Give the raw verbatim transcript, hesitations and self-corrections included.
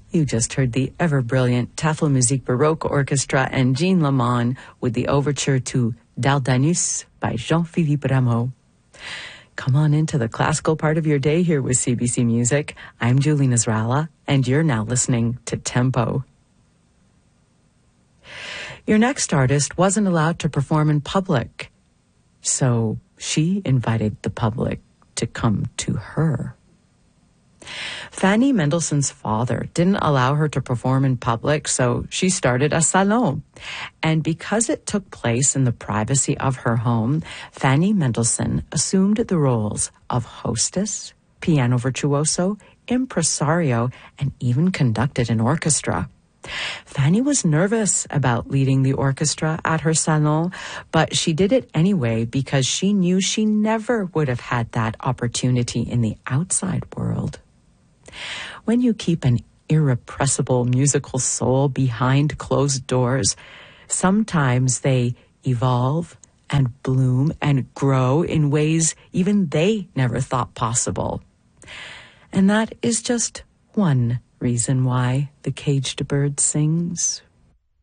You just heard the ever-brilliant Tafelmusik Baroque Orchestra and Jean Lamont with the overture to Dardanus by Jean-Philippe Rameau. Come on into the classical part of your day here with C B C Music. I'm Julie Nasrallah, and you're now listening to Tempo. Your next artist wasn't allowed to perform in public, so she invited the public to come to her. Fanny Mendelssohn's father didn't allow her to perform in public, so she started a salon. And because it took place in the privacy of her home, Fanny Mendelssohn assumed the roles of hostess, piano virtuoso, impresario, and even conducted an orchestra. Fanny was nervous about leading the orchestra at her salon, but she did it anyway because she knew she never would have had that opportunity in the outside world. When you keep an irrepressible musical soul behind closed doors, sometimes they evolve and bloom and grow in ways even they never thought possible. And that is just one reason why the caged bird sings.